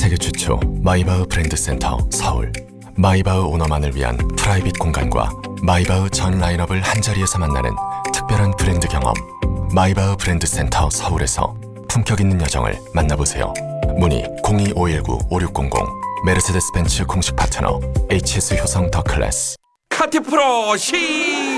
세계 최초 마이바흐 브랜드 센터 서울. 마이바흐 오너만을 위한 프라이빗 공간과 마이바흐 전 라인업을 한자리에서 만나는 특별한 브랜드 경험. 마이바흐 브랜드 센터 서울에서 품격 있는 여정을 만나보세요. 문의 02-519-5600. 메르세데스 벤츠 공식 파트너 HS 효성 더 클래스. 카티 프로 시